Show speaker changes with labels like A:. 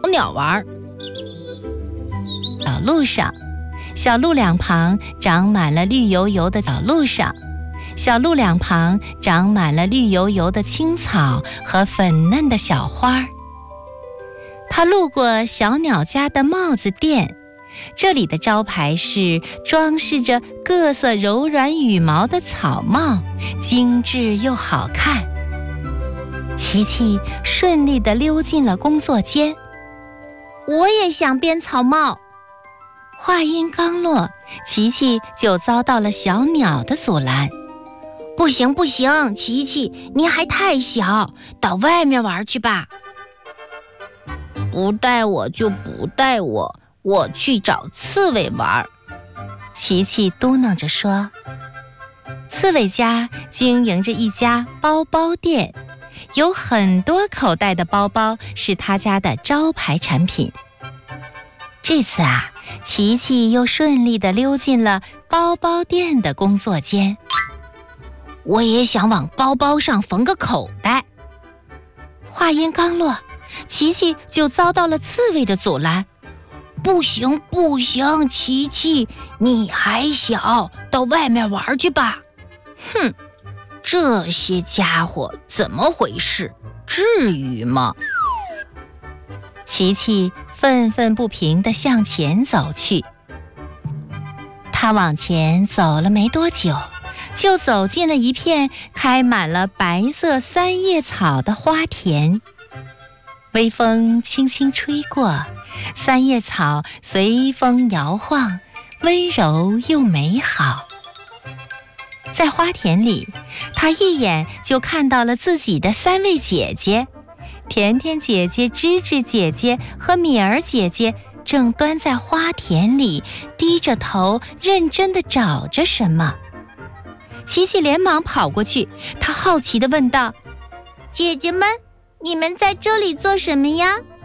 A: 鸟玩。
B: 小路上，小路两旁长满了绿油油的小路上，小路两旁长满了绿油油的青草和粉嫩的小花。他路过小鸟家的帽子店，这里的招牌是装饰着各色柔软羽毛的草帽，精致又好看。琪琪顺利地溜进了工作间。
A: 我也想编草帽。
B: 话音刚落，琪琪就遭到了小鸟的阻拦。
A: 不行不行，琪琪，你还太小，到外面玩去吧。不带我就不带我，我去找刺猬玩。
B: 琪琪嘟囔着说。刺猬家经营着一家包包店，有很多口袋的包包是他家的招牌产品。这次啊，琪琪又顺利地溜进了包包店的工作间。
A: 我也想往包包上缝个口袋。
B: 话音刚落，琪琪就遭到了刺猬的阻拦。
A: 不行不行，琪琪，你还小，到外面玩去吧。哼，这些家伙怎么回事？至于吗？
B: 琪琪愤愤不平地向前走去。他往前走了没多久，就走进了一片开满了白色三叶草的花田。微风轻轻吹过，三叶草随风摇晃，温柔又美好。在花田里，他一眼就看到了自己的三位姐姐。甜甜姐姐、芝芝姐姐和米儿姐姐正端在花田里，低着头认真地找着什么。琪琪连忙跑过去，她好奇地问道：
A: 姐姐们，你们在这里做什么呀？